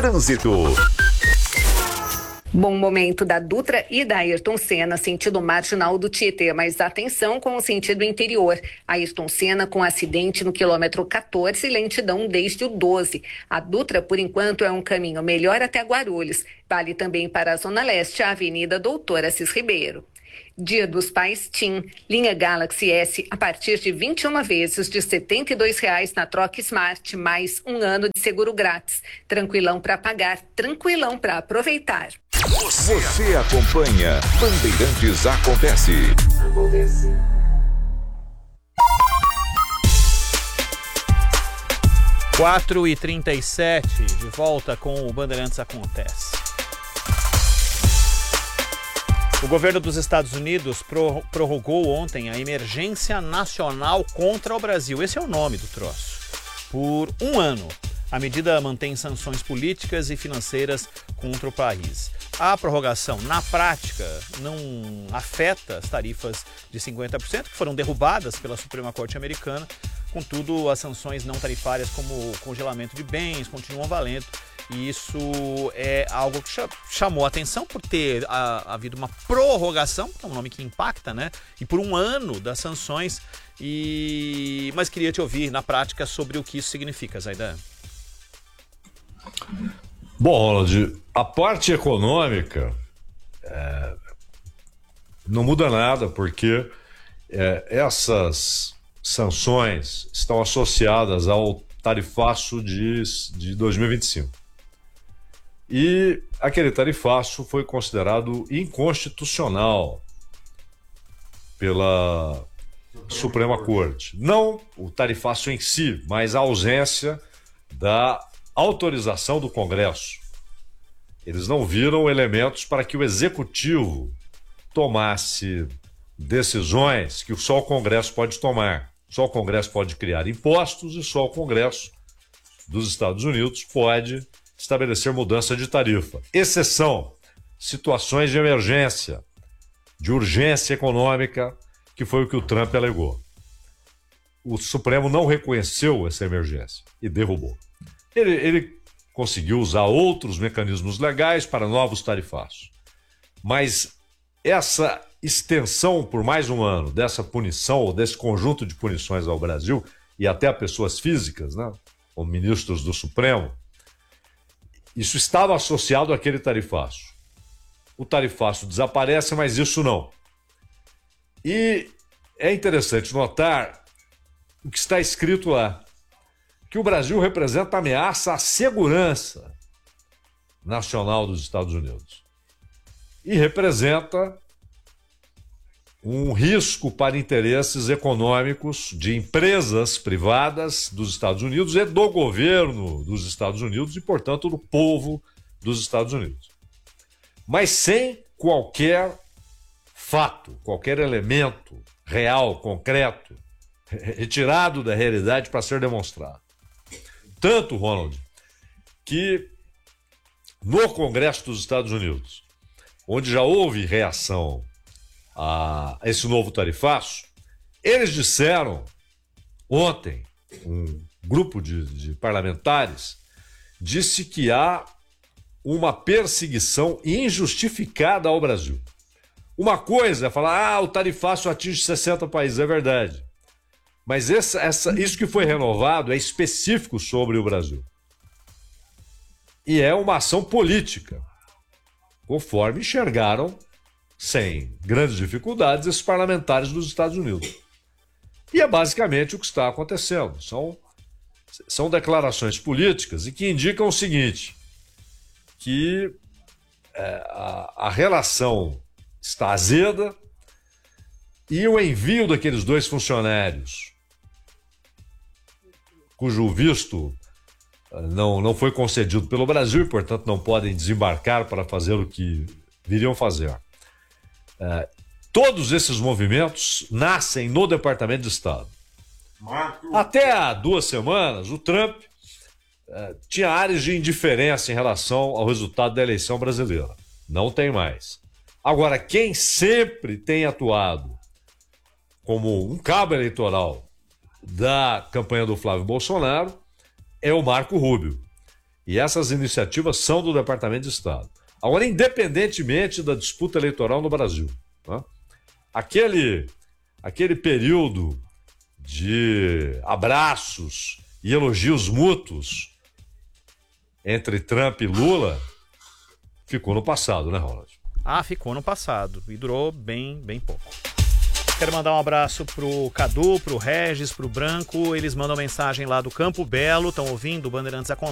Trânsito. Bom momento da Dutra e da Ayrton Senna, sentido marginal do Tietê, mas atenção com o sentido interior. Ayrton Senna com acidente no quilômetro 14 e lentidão desde o 12. A Dutra, por enquanto, é um caminho melhor até Guarulhos. Vale também para a Zona Leste, a Avenida Doutor Assis Ribeiro. Dia dos Pais TIM, linha Galaxy S a partir de 21 vezes de R$ 72,00 na troca Smart, mais um ano de seguro grátis. Tranquilão para pagar, tranquilão para aproveitar. Você acompanha Bandeirantes Acontece. 4h37, de volta com o Bandeirantes Acontece. O governo dos Estados Unidos prorrogou ontem a emergência nacional contra o Brasil. Esse é o nome do troço. Por um ano. A medida mantém sanções políticas e financeiras contra o país. A prorrogação, na prática, não afeta as tarifas de 50% que foram derrubadas pela Suprema Corte Americana. Contudo, as sanções não tarifárias, como o congelamento de bens, continuam valendo. E isso é algo que chamou a atenção por ter havido uma prorrogação, que é um nome que impacta, né? E por um ano das sanções. Mas queria te ouvir na prática sobre o que isso significa, Zaidan. Bom, Ronald, a parte econômica não muda nada, porque essas sanções estão associadas ao tarifaço de 2025. E aquele tarifaço foi considerado inconstitucional pela Suprema Corte. Não o tarifaço em si, mas a ausência da autorização do Congresso. Eles não viram elementos para que o Executivo tomasse decisões que só o Congresso pode tomar. Só o Congresso pode criar impostos e só o Congresso dos Estados Unidos pode estabelecer mudança de tarifa. Exceção, situações de emergência, de urgência econômica, que foi o que o Trump alegou. O Supremo não reconheceu essa emergência e derrubou. Ele conseguiu usar outros mecanismos legais para novos tarifaços. Mas essa extensão por mais um ano dessa punição, ou desse conjunto de punições ao Brasil, e até a pessoas físicas, né, como ministros do Supremo, isso estava associado àquele tarifaço. O tarifaço desaparece, mas isso não. E é interessante notar o que está escrito lá, que o Brasil representa ameaça à segurança nacional dos Estados Unidos. E representa um risco para interesses econômicos de empresas privadas dos Estados Unidos e do governo dos Estados Unidos e, portanto, do povo dos Estados Unidos. Mas sem qualquer fato, qualquer elemento real, concreto, retirado da realidade para ser demonstrado. Tanto, Ronald, que no Congresso dos Estados Unidos, onde já houve reação a esse novo tarifaço, eles disseram ontem, um grupo de parlamentares disse que há uma perseguição injustificada ao Brasil. Uma coisa é falar, o tarifaço atinge 60 países, é verdade. Mas isso que foi renovado é específico sobre o Brasil. E é uma ação política, conforme enxergaram, sem grandes dificuldades, esses parlamentares dos Estados Unidos. E é basicamente o que está acontecendo. São declarações políticas e que indicam o seguinte, que a relação está azeda e o envio daqueles dois funcionários, cujo visto não foi concedido pelo Brasil e, portanto, não podem desembarcar para fazer o que viriam fazer. Todos esses movimentos nascem no Departamento de Estado. Até há 2 semanas, o Trump tinha áreas de indiferença em relação ao resultado da eleição brasileira. Não tem mais. Agora, quem sempre tem atuado como um cabo eleitoral da campanha do Flávio Bolsonaro é o Marco Rubio. E essas iniciativas são do Departamento de Estado. Agora, independentemente da disputa eleitoral no Brasil, tá? Aquele período de abraços e elogios mútuos entre Trump e Lula ficou no passado, né, Ronald? Ah, ficou no passado e durou bem pouco. Quero mandar um abraço pro Cadu, pro Regis, pro Branco. Eles mandam mensagem lá do Campo Belo, estão ouvindo o Bandeirantes Acontece.